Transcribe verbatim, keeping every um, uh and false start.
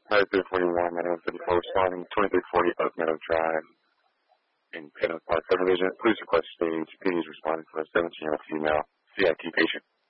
Hi, three forty-one, nine one thirty-four, responding twenty-three forty Oak Meadow Drive in Piedmont Park subdivision. Please request stage. Please responding for a seventeen-year-old female C I T patient.